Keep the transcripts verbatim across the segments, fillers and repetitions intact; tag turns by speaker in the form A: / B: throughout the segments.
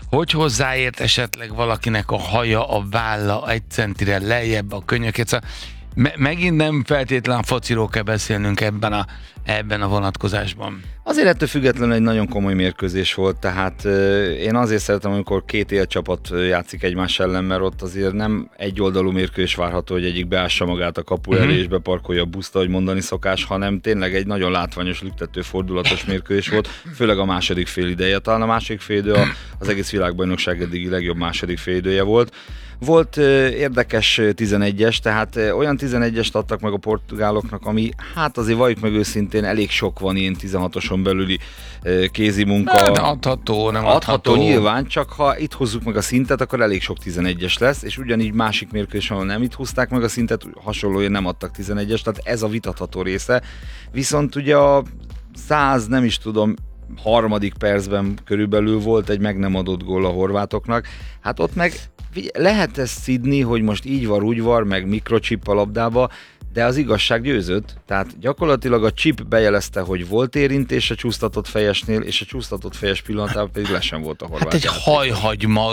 A: hogy hozzáért esetleg valakinek a haja, a válla egy centire lejjebb a könyökét. Szóval me- megint nem feltétlenül fociról kell beszélnünk ebben a, ebben a vonatkozásban.
B: Azért ettől függetlenül egy nagyon komoly mérkőzés volt, tehát euh, én azért szeretem, amikor két élcsapat játszik egymás ellen, mert ott azért nem egy oldalú mérkőzés várható, hogy egyik beássa magát a kapu elé uh-huh. és beparkolja a buszt, ahogy mondani szokás, hanem tényleg egy nagyon látványos, lüktető, fordulatos mérkőzés volt, főleg a második fél ideje. Talán a második fél idő az egész világbajnokság eddigi legjobb második fél idője volt. Volt uh, érdekes tizenegyes, tehát uh, olyan tizenegyest adtak meg a portugáloknak, ami hát azért valljuk meg őszintén elég sok van ilyen tizenhatoson belüli uh, kézi munka.
A: Nem adható, nem
B: adható.
A: adható.
B: Nyilván, csak ha itt hozzuk meg a szintet, akkor elég sok tizenegyes lesz, és ugyanígy másik mérkőzésen, ahol nem itt húzták meg a szintet, hasonlóan nem adtak tizenegyes, tehát ez a vitatható része. Viszont ugye a száz, nem is tudom, harmadik percben körülbelül volt egy meg nem adott gól a horvátoknak, hát ott meg lehet ezt szidni, hogy most így var, úgy var, meg mikrochip a labdába, de az igazság győzött. Tehát gyakorlatilag a chip bejelezte, hogy volt érintés a csúsztatott fejesnél, és a csúsztatott fejes pillanatában pedig le sem volt a horvát.
A: Hát egy hajhagyma,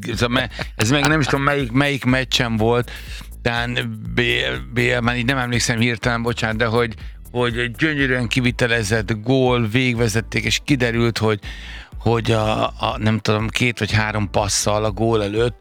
A: ez meg nem is tudom melyik, melyik meccsen volt, talán bé el-ben, így nem emlékszem hirtelen, bocsánat, de hogy, hogy gyönyörűen kivitelezett gól, végvezették, és kiderült, hogy, hogy a, a, nem tudom, két vagy három passzal a gól előtt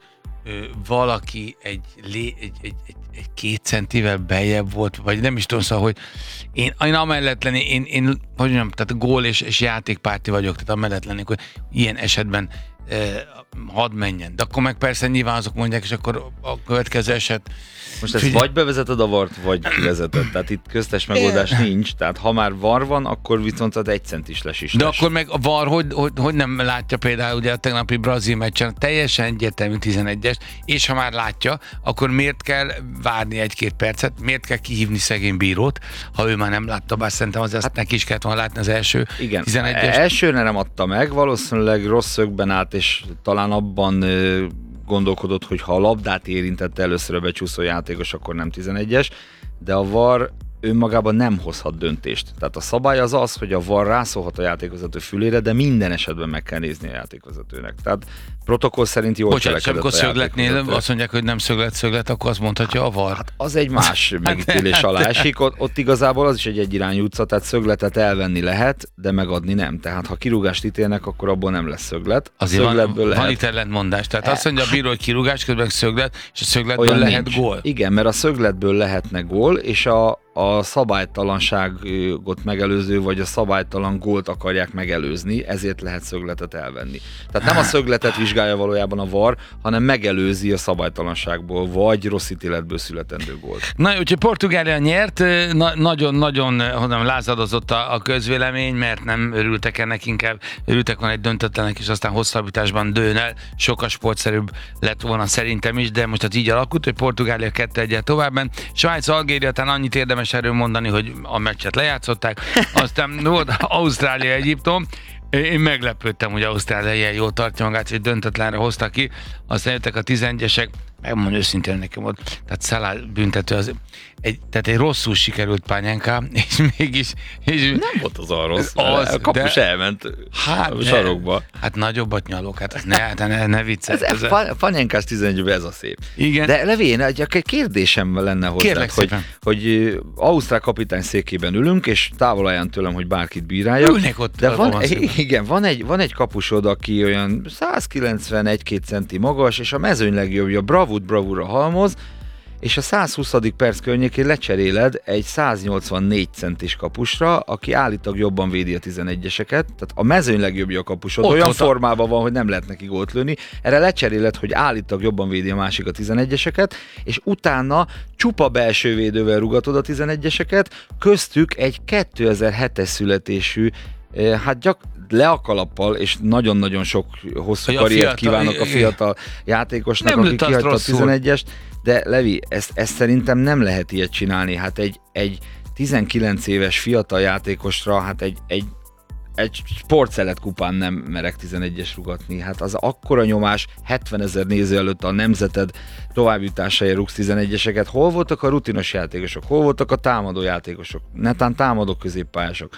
A: valaki egy, lé, egy, egy, egy, egy két centivel beljebb volt, vagy nem is tudom, szóval, hogy én, én amellett lenni, én, én, hogy mondjam, tehát gól és, és játékpárti vagyok, tehát amellett lennék, hogy ilyen esetben eh, hadd menjen. De akkor meg persze nyilván azok mondják, és akkor a következő eset...
B: Most ezt Figyel... vagy bevezeted a vart, vagy kivezeted. Tehát itt köztes megoldás nincs. Tehát ha már var van, akkor viszont az egy centis les is.
A: De
B: les.
A: akkor meg a var, hogy, hogy, hogy nem látja például ugye a tegnapi brazil meccsen teljesen egyértelmű tizenegyes, és ha már látja, akkor miért kell várni egy-két percet, miért kell kihívni szegény bírót, ha ő már nem látta, bár szerintem azért hát, neki is kellett volna látni az első
B: igen,
A: tizenegyes.
B: Elsőre nem adta meg, valószínűleg rossz szögben állt, és talán abban ö, gondolkodott, hogy ha a labdát érintette először a becsúszó játékos, akkor nem tizenegyes, de a var önmagában nem hozhat döntést. Tehát a szabály az az, hogy a var rászólhat a játékvezető fülére, de minden esetben meg kell nézni a játékvezetőnek. Tehát protokoll szerint jól
A: Bocsánat,
B: cselekedett
A: amikor
B: a
A: szögletnél azt mondják, hogy nem szöglet, szöglet, akkor azt mondhatja a var.
B: Hát az egy más megítélés alá esik. Ott, ott igazából az is egy egyirányú utca, tehát szögletet elvenni lehet, de megadni nem. Tehát ha kirúgást ítélnek, akkor abból nem lesz szöglet.
A: Azért van, lehet... van itt ellentmondás. Tehát e... azt mondja a bíró, hogy kirúgás, közben szöglet, és a szögletből olyan lehet nincs. Gól.
B: Igen, mert a szögletből lehetne gól, és a a szabálytalanságot megelőző, vagy a szabálytalan gólt akarják megelőzni, ezért lehet szögletet elvenni. Tehát nem a szögletet vizsgálja valójában a var, hanem megelőzi a szabálytalanságból, vagy rossz ítéletből születendő gólt.
A: Na jó, úgyhogy Portugália nyert, na, nagyon-nagyon honnan lázadozott a, a közvélemény, mert nem örültek ennek, inkább örültek volna egy döntetlenek, és aztán hosszabbításban dőn el. Sokkal sportszerűbb lett volna szerintem is, de most hát így alakult, hogy Portugália kettő egyel továbbben. Svájc, Algéria, talán annyit érdemes erről mondani, hogy a meccset lejátszották, aztán volt Ausztrália, Egyiptom. Én meglepődtem, hogy Ausztrália ilyen jól tartja magát, hogy döntetlenre hozta ki, aztán jöttek a tizenegyesek, megmondom őszintén nekem volt, tehát Salah büntető, az egy, tehát egy rosszul sikerült Pányánka, és mégis... És
B: nem volt az a rossz,
A: az,
B: a kapus
A: de,
B: elment
A: hát,
B: a sarokba.
A: Hát nagyobbat nyalok, hát ne, ne, ne viccelj.
B: Ez, ez Pányánkás tizenegyben ez a szép.
A: Igen.
B: De Levén, egy kérdésem lenne hozzá, hogy, hogy ausztrál kapitány székében ülünk, és távol tőlem, hogy bárkit bíráljak.
A: Ülnék ott.
B: De van, igen, van egy, van egy kapusod, aki olyan száz kilencvenegy-két centi magas, és a mezőny legjobbja bravút bravúra halmoz, és a száz huszadik perc környékén lecseréled egy száz nyolcvannégy centis kapusra, aki állítólag jobban védi a tizenegyeseket, tehát a mezőny legjobbja a kapusod, ott olyan ott formában van, hogy nem lehet neki gólt lőni, erre lecseréled, hogy állítólag jobban védi a másik a tizenegyeseket, és utána csupa belső védővel rugatod a tizenegyeseket, köztük egy kétezer-hetes születésű, hát gyak le a kalappal, és nagyon-nagyon sok hosszú
A: ja,
B: karriert
A: fiatal,
B: kívánok a fiatal játékosnak,
A: nem
B: aki kihagyta a tizenegyest, de Levi, ezt, ezt szerintem nem lehet ilyet csinálni, hát egy, egy tizenkilenc éves fiatal játékosra, hát egy, egy, egy sportszelet kupán nem merek tizenegyes rugatni, hát az akkora nyomás, hetvenezer néző előtt a nemzeted továbbjutásáért rúgsz tizenegyeseket, hol voltak a rutinos játékosok, hol voltak a támadó játékosok, netán támadó középpályások.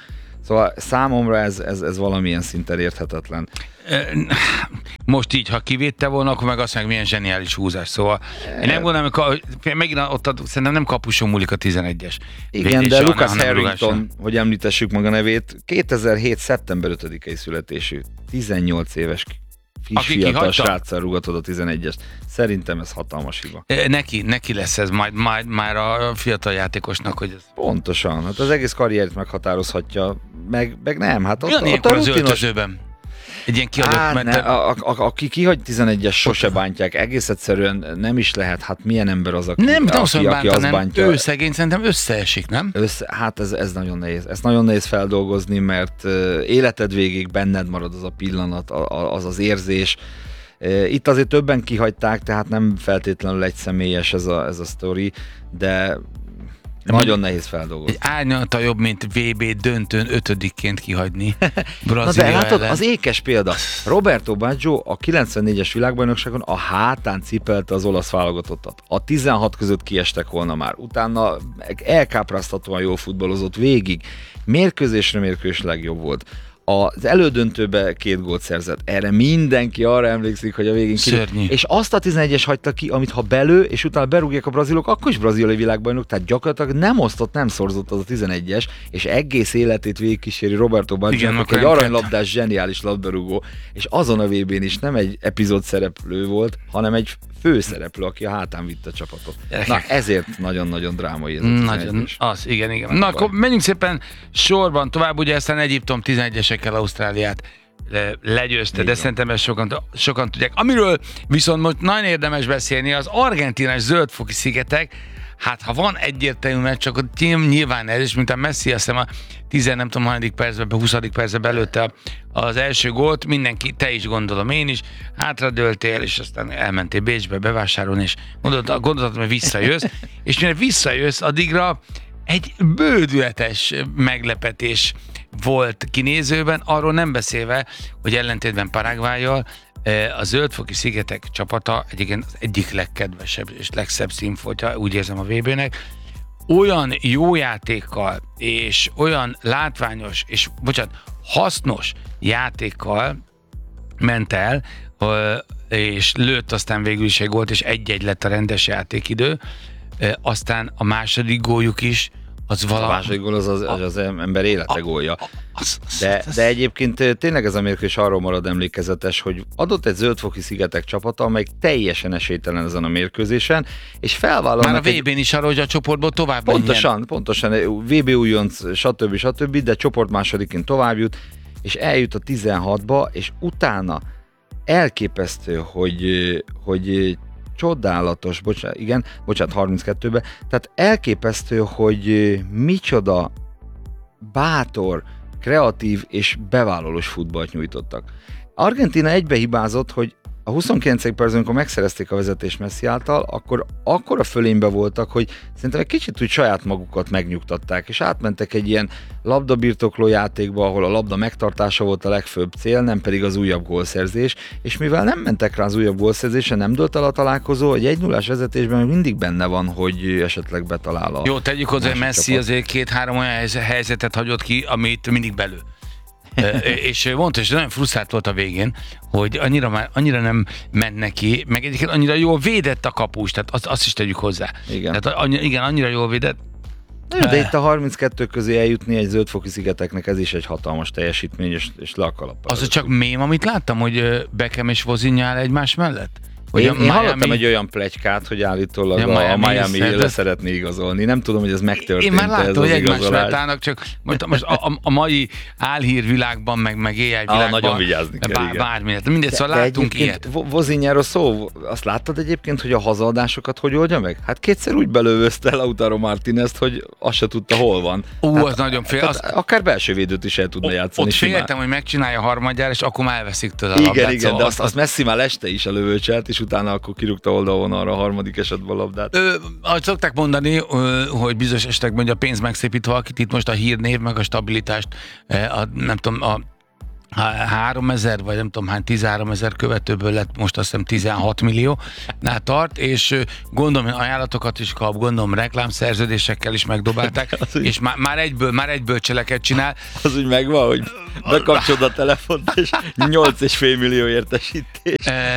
B: Szóval számomra ez, ez, ez valamilyen szinten érthetetlen.
A: Most így, ha kivédte volna, akkor meg azt meg milyen zseniális húzás. Szóval én nem gondolom, hogy megint ott ad, szerintem nem kapuson múlik a tizenegyes.
B: Igen, védése, de Lucas Harrington, hogy említessük maga nevét, kétezer-hét. szeptember ötödikei születésű, tizennyolc éves kis fiatal sráccal rúgatod a tizenegyest. Szerintem ez hatalmas hiba.
A: Neki, neki lesz ez majd, majd már a fiatal játékosnak, hogy ez...
B: Pontosan, hát az egész karrierit meghatározhatja, meg, meg nem, hát ott,
A: ott a rutinos... Egy ilyen kiadott,
B: Á,
A: mert...
B: Ne, a, a, a, aki kihagy tizenegyes, sose bántják. Egész egyszerűen nem is lehet, hát milyen ember az, aki,
A: nem,
B: aki,
A: aki,
B: aki azt bántja.
A: Ő szegény szerintem összeesik, nem?
B: Össze, hát ez, ez nagyon nehéz. Ez nagyon nehéz feldolgozni, mert uh, életed végig benned marad az a pillanat, a, a, az az érzés. Uh, itt azért többen kihagyták, tehát nem feltétlenül egy személyes ez a, ez a sztori, de nagyon nehéz feldolgozni.
A: Egy árnyalata jobb, mint vé bé döntőn ötödikként kihagyni.
B: Na de látod, az ékes példa. Roberto Baggio a kilencvennégyes világbajnokságon a hátán cipelte az olasz válogatottat. A tizenhat között kiestek volna már. Utána elkápráztatóan jól futballozott végig. Mérkőzésre mérkőzés legjobb volt. Az elődöntőbe két gólt szerzett. Erre mindenki arra emlékszik, hogy a végén
A: Szörnyű.
B: És azt a tizenegyes hagyta ki, amit ha belő, és utána berúgják a brazilok, akkor is brazilai világbajnok, tehát gyakorlatilag nem osztott, nem szorzott az a tizenegyes, és egész életét végigkíséri Roberto Baggio, aki egy aranylabdás, zseniális labdarúgó, és azon a vé bén is nem egy epizód szereplő volt, hanem egy főszereplő, aki a hátán vitte a csapatot. Na ezért nagyon-nagyon drámai ez a
A: Nagyon, az, igen, igen. Na akkor menjünk szépen sorban tovább, ugye aztán Egyiptom tizenegyesekkel Ausztráliát legyőzte, de szerintem ezt sokan, sokan tudják. Amiről viszont most nagyon érdemes beszélni, az argentinás zöldfoki szigetek. Hát ha van egyértelmű meccs, akkor nyilván ez, és mint a Messi, azt hiszem a tíz nem tudom, hanyadik percben, huszadik percben belőtte az első gólt, mindenki, te is gondolom, én is, hátradőltél, és aztán elmentél Bécsbe bevásárolni, és gondoltam, gondoltam, hogy visszajössz, és mire visszajössz, addigra egy bődületes meglepetés volt kinézőben, arról nem beszélve, hogy ellentétben Paraguayjal a zöldfoki szigetek csapata egyébként az egyik legkedvesebb és legszebb színfoltja, úgy érzem a vé bének, olyan jó játékkal és olyan látványos és bocsánat, hasznos játékkal ment el, és lőtt aztán végül is egy gólt, és egy-egy lett a rendes játékidő, aztán a második góljuk is az valami...
B: A második gól az az, az, az ember élete gólja. De, de egyébként tényleg ez a mérkőzés arról marad emlékezetes, hogy adott egy zöldfoki szigetek csapata, amely teljesen esélytelen ezen a mérkőzésen, és felvállalnak...
A: Már a vé bén is arról, hogy a csoportból tovább
B: Pontosan,
A: menjen.
B: pontosan. vé bé újonc, stb. stb. De csoport másodiként tovább jut, és eljut a tizenhatba, és utána elképesztő, hogy, hogy csodálatos, bocsánat, igen, bocsánat, harminckettőbe, tehát elképesztő, hogy micsoda bátor, kreatív és bevállalós futballt nyújtottak. Argentína egybehibázott, hogy a huszonkilencedik percben, amikor megszerezték a vezetést Messi által, akkor akkora fölénybe voltak, hogy szerintem egy kicsit úgy saját magukat megnyugtatták, és átmentek egy ilyen labdabirtokló játékba, ahol a labda megtartása volt a legfőbb cél, nem pedig az újabb gólszerzés, és mivel nem mentek rá az újabb gólszerzésre, nem dőlt el a találkozó, egy egy nullás vezetésben mindig benne van, hogy esetleg betalál a...
A: Jó, tegyük hozzá, hogy Messi csapat. Azért két-három olyan helyzetet hagyott ki, amit mindig belül. És mondta, és nagyon frusztrált volt a végén, hogy annyira, már, annyira nem ment neki, meg egyébként annyira jól védett a kapus, tehát azt, azt is tegyük hozzá.
B: Igen.
A: Tehát annyira, igen, annyira jól védett.
B: De itt a harminckettő közé eljutni egy zöldfoki szigeteknek, ez is egy hatalmas teljesítmény, és, és le a kalappal.
A: Az csak mém, amit láttam, hogy Beckham és Vozinha áll egymás mellett?
B: Hogy én, én Miami... hallottam egy olyan pletykát, hogy állítólag ja, a, a Miami le de... szeretné igazolni. Nem tudom, hogy ez megtörtént.
A: Én már láttam, hogy egymás mellett állnak, csak most, most a, a, a mai álhírvilágban, meg, meg éjjel világban. Ah, nagyon
B: vigyázni kell,
A: bár, bármilyen. Mindegy, szóval láttunk ilyet.
B: Vozinháról szó, azt láttad egyébként, hogy a hazaadásokat hogy oldja meg? Hát kétszer úgy belővözte Lautaro Martínezt, hogy azt se tudta, hol van.
A: Ú,
B: hát,
A: az nagyon fél. Az...
B: Akár belső védőt is el tudna játszani.
A: Ott féltem, simán. Hogy megcsinálja harmadjára, és akkor már elveszik tőle a labdát.
B: Igen, igen, szóval de azt, azt Messi már leste is a lövőcselt, és utána akkor kirúgta oldalvonalra a harmadik esetben a labdát.
A: Ö, ahogy szokták mondani, ö, hogy bizonyos esetekben, hogy a pénz megszépít valakit, itt most a hírnév, meg a stabilitást, a, nem tudom, a háromezer, vagy nem tudom hány, tizenháromezer követőből lett most azt hiszem tizenhat milliónál tart, és gondolom ajánlatokat is kap, gondolom reklámszerződésekkel is megdobálták, és már, már egyből, már egyből cseleket csinál.
B: Az úgy megvan, hogy bekapcsolod a telefont, és nyolc és fél millió értesítés.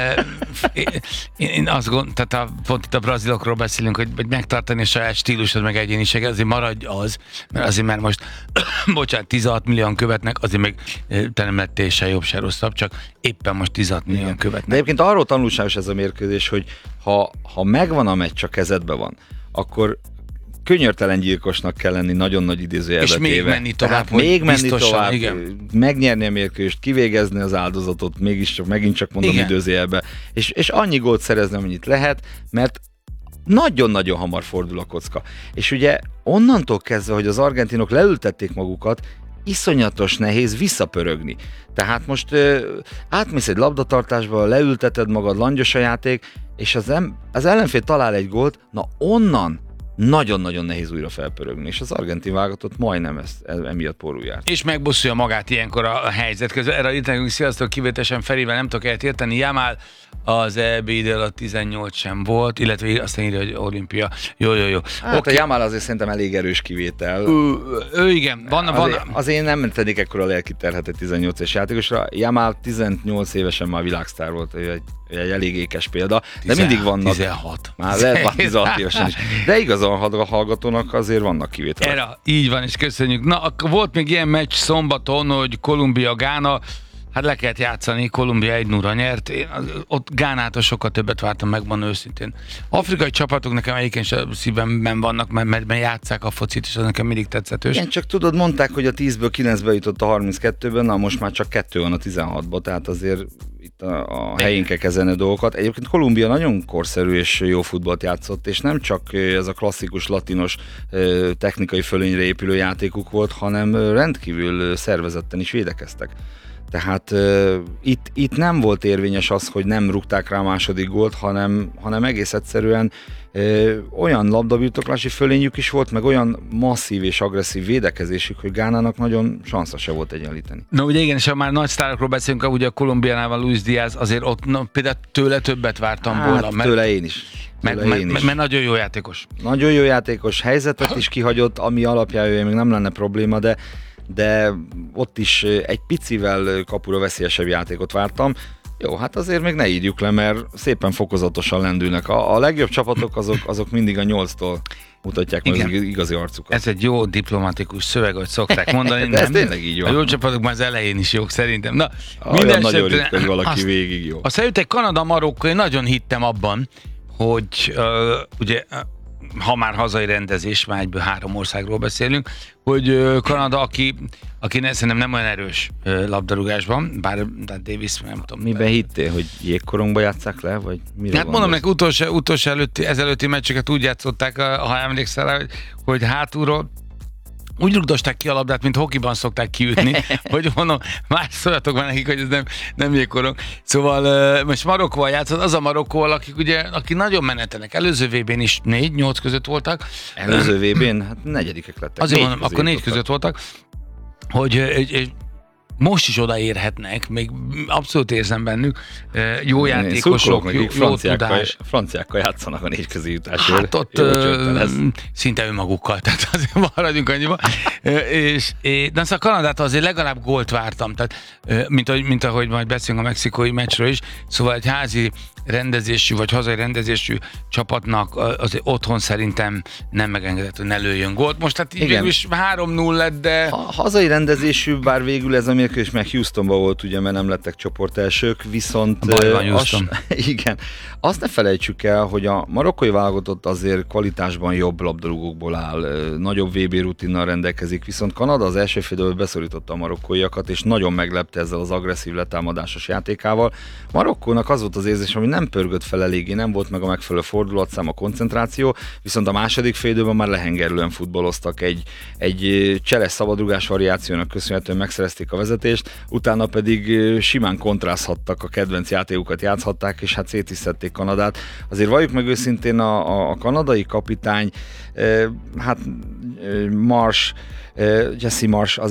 A: Én, én azt gondolom, tehát a, pont itt a brazilokról beszélünk, hogy, hogy megtartani a saját stílusod, meg egyéniség, azért maradj az, mert azért, mert most, bocsánat, tizenhat millióan követnek, azért még te nem lettél se jobb, se rosszabb, csak éppen most tizenhat millióan követnek.
B: De egyébként arról tanulságos ez a mérkőzés, hogy ha, ha megvan a meccs, csak kezedben van, akkor könyörtelen gyilkosnak kell lenni, nagyon nagy idézőjelbe
A: és még
B: téve.
A: menni tovább,
B: Tehát még menni
A: biztosan,
B: tovább,
A: igen.
B: megnyerni a mérkőzést, kivégezni az áldozatot, mégiscsak, megint csak mondom
A: Igen.
B: idézőjelbe, és, és annyi gólt szerezni, amennyit lehet, mert nagyon-nagyon hamar fordul a kocka. És ugye onnantól kezdve, hogy az argentinok leültették magukat, iszonyatos nehéz visszapörögni. Tehát most ö, átmész egy labdatartásba, leülteted magad, langyos a játék, és az, em, az ellenfél talál egy gólt, na onnan nagyon-nagyon nehéz újra felpörögni, és az argentin válogatott majdnem ezt, emiatt pórul járt.
A: És megbosszulja magát ilyenkor a, a helyzet közben. Erre itt nekünk sziasztok, kivételesen Ferivel nem tudok egyet érteni. Jamál az é bé idő alatt tizennyolc sem volt, illetve aztán írja, hogy olimpia. Jó, jó, jó.
B: Hát okay. A Jamál azért szerintem elég erős kivétel.
A: Ő, ő igen, van,
B: azért,
A: van.
B: Azért nem tennék ekkora lelkiterhet egy tizennyolc éves játékosra. Jamál tizennyolc évesen már világsztár volt, egy, egy elég ékes példa, de mindig vannak.
A: tizenhat.
B: Már lehet már tizenhat évesen is. De igazán a hallgatónak azért vannak kivételek.
A: Erre, így van, és köszönjük. Na, akkor volt még ilyen meccs szombaton, hogy Kolumbia-Gána, hát le kellett játszani, Kolumbia egy nulla nyert. Én ott Gánától sokkal többet vártam, megmondom őszintén. Afrikai csapatok nekem egyébként sem szívemben vannak, mert, mert, mert játsszák a focit, és az nekem mindig tetszetős.
B: Igen, csak tudod, mondták, hogy a tízből kilencbe jutott a harminckettőben, na most már csak kettő van a tizenhatban, tehát azért itt a, a helyén kell kezelni a dolgokat. Egyébként Kolumbia nagyon korszerű és jó futballt játszott, és nem csak ez a klasszikus latinos technikai fölényre épülő játékuk volt, hanem rendkívül szervezetten is védekeztek. Tehát uh, itt, itt nem volt érvényes az, hogy nem rúgták rá a második gólt, hanem, hanem egész egyszerűen uh, olyan labdabirtoklási fölényük is volt, meg olyan masszív és agresszív védekezésük, hogy Gánának nagyon sansza se volt egyenlíteni.
A: Na ugye igen, és ha már nagy sztárokról beszélünk, ugye a Kolumbiánál van Luis Díaz, azért ott na, például tőle többet vártam
B: hát,
A: volna. Mert,
B: tőle én is.
A: Mert,
B: tőle
A: mert,
B: én
A: mert,
B: is.
A: mert nagyon jó játékos.
B: Nagyon jó játékos, helyzetet is kihagyott, ami alapján ő még nem lenne probléma, de de ott is egy picivel kapura veszélyesebb játékot vártam. Jó, hát azért még ne írjuk le, mert szépen fokozatosan lendülnek. A, a legjobb csapatok azok, azok mindig a nyolctól mutatják meg az igazi arcukat.
A: Ez egy jó diplomatikus szöveg, hogy szokták mondani.
B: De ez tényleg így van.
A: A jó csapatok már az elején is jók szerintem. Na,
B: olyan nagyon ritka, hogy valaki
A: azt,
B: végig jó.
A: Aztán jött egy Kanada-Marokkó, én nagyon hittem abban, hogy uh, ugye ha már hazai rendezés, már egyből három országról beszélünk, hogy Kanada, aki, aki ne, szerintem nem olyan erős labdarúgásban, bár Davis, nem tudom.
B: Miben hittél, hogy jégkorongba játsszák le, vagy mire
A: hát mondom neki, utolsó, utolsó előtti, ezelőtti meccseket úgy játszották, ha emlékszel rá, hogy, hogy hátulról úgy rugdosták ki a labdát, mint hokiban szokták kiütni, hogy mondom, más szóljatok már nekik, hogy ez nem, nem jégkorong. Szóval uh, most Marokkóval játszott, az a Marokkóval, akik ugye, akik nagyon menetenek. Előző vé bén is négy, nyolc között voltak.
B: Előző vé bén? Hát negyedikek lettek.
A: Azért mondom, akkor négy között voltak, hogy, hogy, hogy most is odaérhetnek, még abszolút érzem bennük, jó játékosok, jó, jó tudás.
B: Franciákkal játszanak a négy közi jutásért.
A: Hát ott ö, szinte önmagukkal, tehát azért maradjunk annyiba. és, és, de azt a Kanadától azért legalább gólt vártam, tehát, mint, ahogy, mint ahogy majd beszélünk a mexikói meccsről is, szóval egy házi rendezésű, vagy hazai rendezésű csapatnak azért otthon szerintem nem megengedett, hogy ne lőjön gólt. Most hát így végül is három null lett, de...
B: A hazai rendezésű, bár végül ez a mérkőzés meg Houstonban volt, ugye, mert nem lettek csoportelsők, viszont...
A: Baj van Houston.
B: Az, igen. Azt ne felejtsük el, hogy a marokkói válogatott azért kvalitásban jobb labdarúgókból áll, nagyobb vé bé rutinnal rendelkezik, viszont Kanada az első félidőben beszorította a marokkóiakat, és nagyon meglepte ezzel az agresszív letámadásos játékával. Marokkónak az volt az érzés, hogy nem pörgött fel eléggé, nem volt meg a megfelelő fordulatszám, a koncentráció, viszont a második félidőben már lehengerlően futballoztak, egy, egy cseles szabadrugás variációnak köszönhetően megszerezték a vezetést, utána pedig simán kontrázhattak, a kedvenc játékukat játszhatták, és hát szétisztették Kanadát. Azért valljuk meg őszintén, a, a, a kanadai kapitány, eh, hát eh, Marsh, eh, Jesse Marsh azért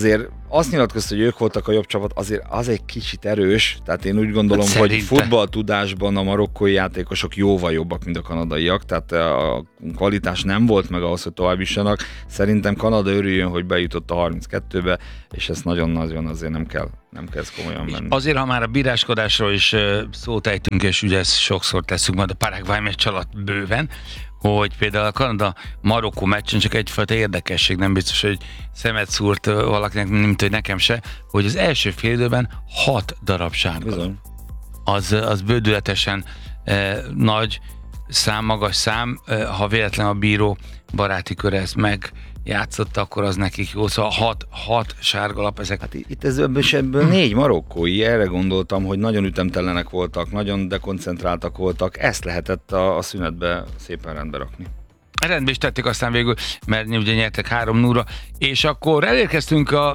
B: azt nyilatkozta, hogy ők voltak a jobb csapat, azért az egy kicsit erős, tehát én úgy gondolom,
A: hát
B: hogy
A: szerinte.
B: futballtudásban a marokkói játékosok jóval jobbak, mint a kanadaiak, tehát a kvalitás nem volt meg ahhoz, hogy tovább jussanak. Szerintem Kanada örüljön, hogy bejutott a harminckettőbe, és ezt nagyon-nagyon azért nem kell, nem kell ezt komolyan menni.
A: Azért, ha már a bíráskodásról is szót ejtünk, és ugye ezt sokszor tesszük majd a Paraguay meccs alatt bőven, hogy például a Kanada-Marokkó meccsen csak egyfajta érdekesség, nem biztos, hogy szemet szúrt valakinek, mint hogy nekem se, hogy az első fél időben hat darab sárga.
B: Bizony.
A: Az, az bődületesen eh, nagy szám, magas szám, eh, ha véletlen a bíró baráti kör ezt megjátszotta, akkor az nekik jó, szóval hat, hat sárgalap ezek.
B: Hát itt ez ebből, ebből négy marokkói, erre gondoltam, hogy nagyon ütemtelenek voltak, nagyon dekoncentráltak voltak, ezt lehetett a, a szünetbe szépen rendbe rakni.
A: Rendben is tették aztán végül, mert ugye nyertek három nulla, és akkor elérkeztünk a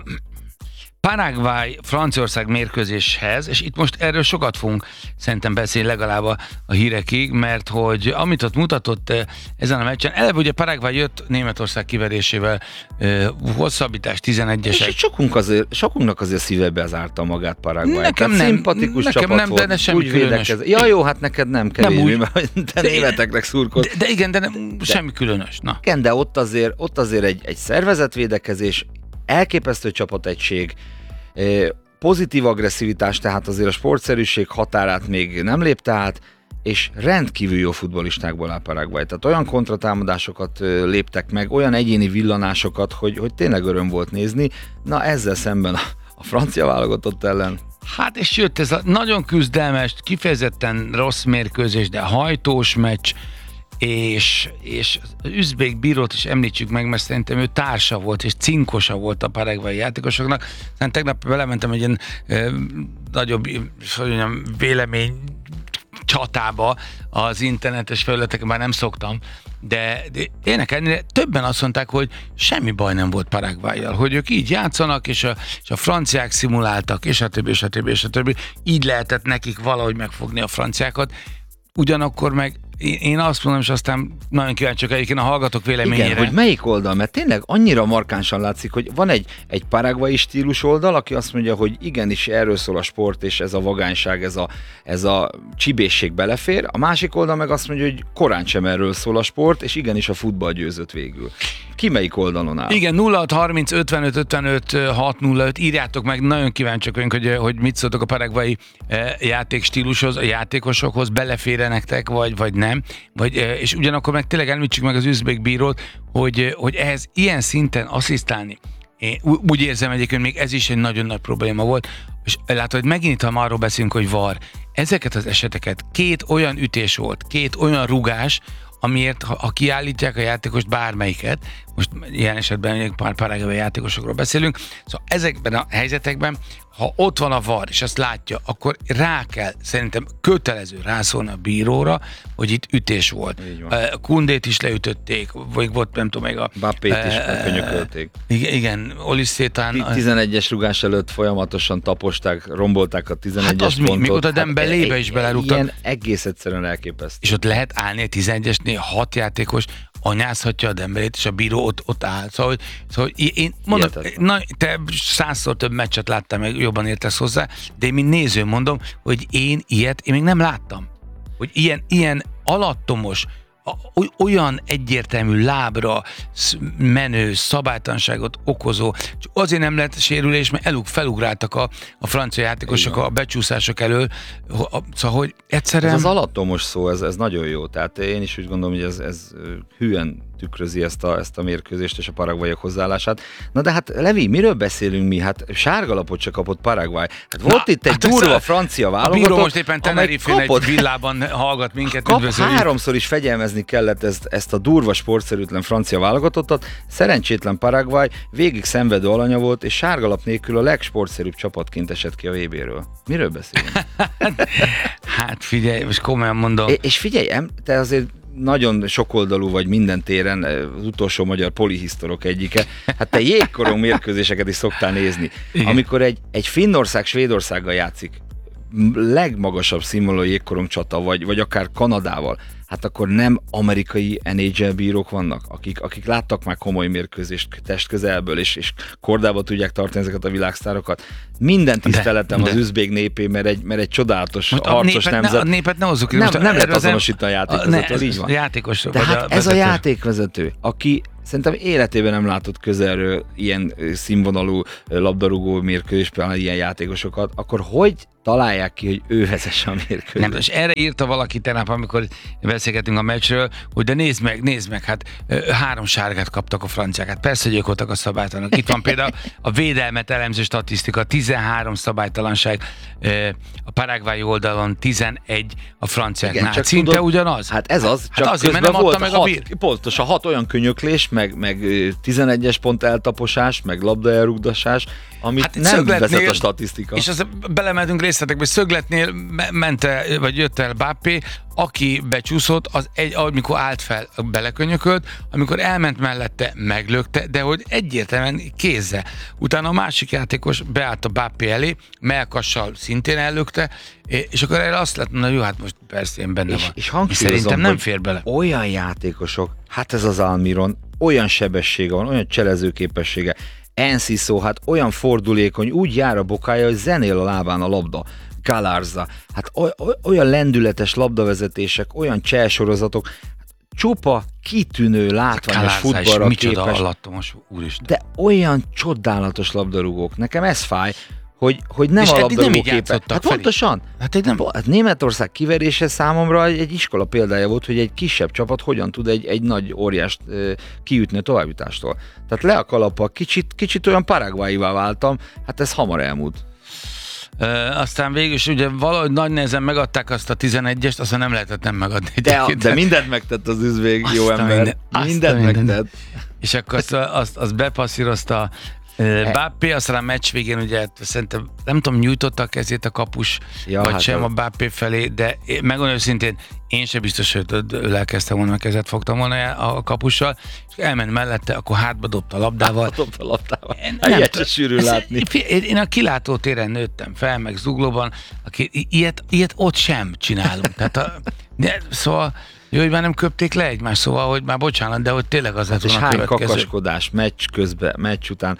A: Paraguay-Franciaország mérkőzéshez, és itt most erről sokat fogunk szerintem beszélni legalább a, a hírekig, mert hogy amit ott mutatott ezen a meccsen, eleve ugye Paraguay jött Németország kiverésével, eh, hosszabbítás tizenegyesek.
B: És sokunk azért, sokunknak azért szíve bezárta magát Paraguay.
A: Nekem
B: Tehát
A: nem,
B: szimpatikus
A: nekem
B: csapat
A: nem,
B: volt,
A: de ne semmi
B: úgy
A: különös.
B: védekezett. Ja jó, hát neked nem kevésbé,
A: úgy.
B: mert te
A: De-
B: németeknek szurkolt.
A: De, de igen, de nem, semmi különös. Na.
B: Igen, de ott azért, ott azért egy, egy szervezetvédekezés, elképesztő csapategység, eh, pozitív agresszivitás, tehát azért a sportszerűség határát még nem lépte át, és rendkívül jó futballistákból áll Paraguay. Tehát olyan kontratámadásokat ö, léptek meg, olyan egyéni villanásokat, hogy, hogy tényleg öröm volt nézni. Na ezzel szemben a, a francia válogatott ellen.
A: Hát és jött ez a nagyon küzdelmes, kifejezetten rossz mérkőzés, de hajtós meccs, és, és az üzbék bírót is említsük meg, mert szerintem ő társa volt, és cinkosa volt a paraguayi játékosoknak. Aztán tegnap belementem egy ilyen ö, nagyobb hogy mondjam, vélemény csatába az internetes felületeken, már nem szoktam, de, de ennek ellenére többen azt mondták, hogy semmi baj nem volt Paraguayjal, hogy ők így játszanak, és a, és a franciák szimuláltak, és a többi, és a többi, és a többi. Így lehetett nekik valahogy megfogni a franciákat. Ugyanakkor meg én azt mondom, és aztán nagyon kíváncsiak egyébként a hallgatók véleményére.
B: Igen, hogy melyik oldal, mert tényleg annyira markánsan látszik, hogy van egy, egy paraguayi stílus oldal, aki azt mondja, hogy igenis erről szól a sport, és ez a vagányság, ez a, ez a csibészség belefér. A másik oldal meg azt mondja, hogy korán sem erről szól a sport, és igenis a futball győzött végül. Ki melyik oldalon áll?
A: Igen, nulla hat harminc ötvenöt ötvenöt hat nulla öt, írjátok meg, nagyon kíváncsiak vagyunk, hogy, hogy mit szóltok a paraguayi játékstílushoz, a játékosokhoz, belefér nektek, vagy, vagy nem. Vagy, és ugyanakkor meg tényleg említsük meg az üzbék bírót, hogy, hogy ehhez ilyen szinten asszisztálni. Én úgy érzem egyébként, még ez is egy nagyon nagy probléma volt, és látod, hogy megint, ha arról beszélünk, hogy var, ezeket az eseteket, két olyan ütés volt, két olyan rugás, amiért, ha, ha kiállítják a játékost bármelyiket, most ilyen esetben pár paraguayi játékosokról beszélünk, szóval ezekben a helyzetekben, ha ott van a var, és azt látja, akkor rá kell, szerintem kötelező rászólni a bíróra, hogy itt ütés volt. Kundét is leütötték, vagy volt, nem tudom, még a...
B: Bappét is megkönyökölték.
A: Igen, igen Olisztétán...
B: tizenegyes rugás előtt folyamatosan taposták, rombolták a tizenegyes
A: hát az
B: pontot.
A: Mi, még oda Dembelébe
B: hát,
A: is belerúgtak.
B: Ilyen egész egyszerűen elképesztő.
A: És ott lehet állni a tizenegyesnél hat játékos, anyázhatja a Dembelét, és a bíró ott, ott áll. Szóval, szóval én mondom, na, te százszor több meccset láttam, meg jobban értesz hozzá, de én mint néző mondom, hogy én ilyet én még nem láttam. Hogy ilyen, ilyen alattomos, olyan egyértelmű lábra menő, szabálytalanságot okozó, csak azért nem lett sérülés, mert elug, felugráltak a, a francia játékosok a becsúszások elől, szóval, hogy egyszerűen...
B: Ez az alattomos szó, ez, ez nagyon jó, tehát én is úgy gondolom, hogy ez, ez hűen tükrözi ezt a, ezt a mérkőzést és a paraguayok hozzáállását. Na de hát Levi, miről beszélünk mi? Hát sárgalapot se kapott Paraguay. Hát volt Na, itt egy hát durva francia válogatott. A
A: bíró most éppen Tenerife-n egy villában hallgat minket,
B: kap,
A: üdvözöljük.
B: Háromszor is fegyelmezni kellett ezt, ezt a durva sportszerűtlen francia válogatottat. Szerencsétlen Paraguay végig szenvedő alanya volt, és sárgalap nélkül a legsportszerűbb csapatként esett ki a vé béről. Miről beszélünk?
A: Hát figyelj, most komolyan mondom.
B: É, és figyelj, te azért nagyon sokoldalú vagy minden téren, az utolsó magyar polihisztorok egyike. Hát te jégkorong mérkőzéseket is szoktál nézni. Igen. Amikor egy, egy Finnország Svédországgal játszik, legmagasabb színvonalú jégkorong csata, vagy, vagy akár Kanadával, hát akkor nem amerikai en há el bírók vannak, akik, akik láttak már komoly mérkőzést testközelből, és, és kordába tudják tartani ezeket a világsztárokat. Minden tiszteletem de, de. az üzbég népé, mert egy, mert egy csodálatos most harcos
A: a
B: nemzet.
A: Ne, a népet ne hozzuk ki.
B: Nem,
A: most
B: nem lehet azonosítani a játékvezetőt, így van.
A: Játékos,
B: de hát a ez a játékvezető, aki szerintem életében nem látott közelről ilyen színvonalú labdarúgó mérkőzést, például ilyen játékosokat, akkor hogy találják ki, hogy ő vezesse a mérkőzést?
A: Nem, és erre írta valaki tegnap, amikor beszélgetünk a meccsről, hogy de nézd meg, nézd meg, hát három sárgát kaptak a franciák. Hát persze, hogy ők voltak a szabálytalanok. Itt van például a védelmet elemző statisztika, tizenhárom szabálytalanság, a paraguayi oldalon tizenegy a franciáknál. Hát szinte tudod, ugyanaz.
B: Hát ez az,
A: csak hát azért, mert nem adta meg hat, a bír.
B: Pontosan hat olyan könyöklés, meg, meg tizenegyes pont eltaposás, meg labda elrugdosás, amit hát nem vezet a statisztika.
A: És az belementünk részletekbe, szögletnél mente, vagy jött el Mbappé, aki becsúszott, az egy, amikor állt fel, belekönyökölt, amikor elment mellette, meglökte, de hogy egyértelműen kézzel. Utána a másik játékos beállt a Mbappé elé, mellkassal szintén ellökte, és akkor erre azt lett mondani, hogy jó, hát most persze én benne
B: és,
A: van.
B: És hangsúlyozom,
A: szerintem nem fér bele.
B: Olyan játékosok, hát ez az Almiron, olyan sebessége van, olyan cselező képessége, Enciso, hát olyan fordulékony, úgy jár a bokája, hogy zenél a lábán a labda. Galarza, hát olyan lendületes labdavezetések, olyan cselsorozatok, csupa kitűnő, látványos futballra képes.
A: Alattomos, úristen.
B: De olyan csodálatos labdarúgók. Nekem ez fáj, hogy, hogy nem és a labdarúgó képes. Hát pontosan. Hát egy nem. Hát Németország kiverése számomra egy iskola példája volt, hogy egy kisebb csapat hogyan tud egy, egy nagy óriást e, kiütni a továbbjutástól. Tehát le a kalappal, kicsit, kicsit olyan paraguayivá váltam, hát ez hamar elmúlt.
A: Ö, aztán végül is ugye valahogy nagy nehezen megadták azt a tizenegyest, aztán nem lehetett nem megadni.
B: De, de mindent megtett az üzvég, jó ember. Minden, mindent minden. megtett.
A: És akkor azt, azt, azt bepasszírozta Mbappé, aztán a meccs végén ugye szerintem nem tudom, nyújtotta a kezét a kapus, ja, vagy hát sem a Mbappé felé, de megmondom őszintén, én sem biztos, hogy lelkeztem volna, a kezet fogtam volna a kapussal, és elment mellette, akkor hátba dobta a labdával.
B: Hátba dobta a labdával. Ilyet se sűrű látni.
A: Én a kilátótéren nőttem fel, meg Zuglóban, aki, ilyet, ilyet ott sem csinálunk. Tehát a, de, szóval jó, hogy már nem köpték le egymást, szóval, hogy már bocsánat, de hogy tényleg az lett
B: hát
A: volna a következő.
B: És hány kakaskodás meccs közben, meccs után.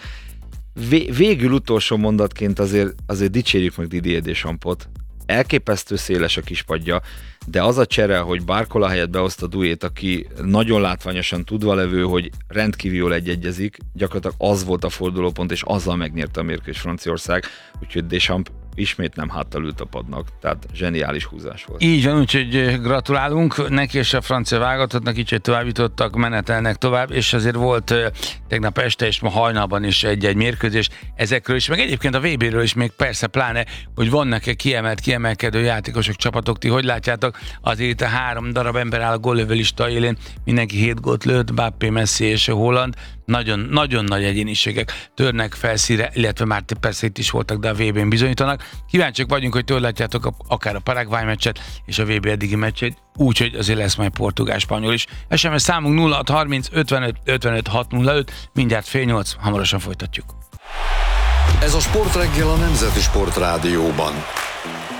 B: Vé- végül utolsó mondatként azért, azért dicsérjük meg Didier Deschampsot. Elképesztő széles a kispadja, de az a csere, hogy Barcola helyett behozta Douét, aki nagyon látványosan tudva levő, hogy rendkívül jól egyegyezik, gyakorlatilag az volt a fordulópont, és azzal megnyerte a mérkőzést Franciaország, úgyhogy Deschamps ismét nem háttal ült a padnak, tehát zseniális húzás volt.
A: Így van, úgyhogy gratulálunk neki és a francia válogatottnak, így, hogy tovább jutottak, menetelnek tovább, és azért volt tegnap este és ma hajnalban is egy-egy mérkőzés ezekről is, meg egyébként a vé béről is még persze pláne, hogy vannak-e kiemelt, kiemelkedő játékosok, csapatok, ti hogy látjátok, azért itt a három darab ember áll a góllövő lista élén, mindenki hét gólt lőtt, Mbappé, Messi és Haaland, nagyon, nagyon nagy egyéniségek törnek felszíre, illetve már persze itt is voltak, de a vé bén bizonyítanak. Kíváncsiak vagyunk, hogy tőle látjátok a, akár a Paraguay meccset és a vé bé eddigi meccsét, úgyhogy azért lesz majd portugál-spanyol is. es em es számunk nulla hat harminc ötvenöt ötvenöt hat nulla öt, mindjárt fél nyolc, hamarosan folytatjuk.
C: Ez a Sportreggel a Nemzeti Sportrádióban.